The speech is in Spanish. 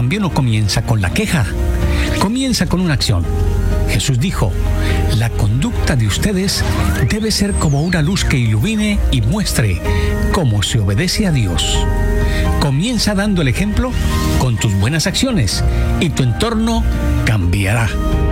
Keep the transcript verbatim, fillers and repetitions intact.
cambio, no comienza con la queja, comienza con una acción. Jesús dijo: la conducta de ustedes debe ser como una luz que ilumine y muestre cómo se obedece a Dios. Comienza dando el ejemplo con tus buenas acciones y tu entorno cambiará.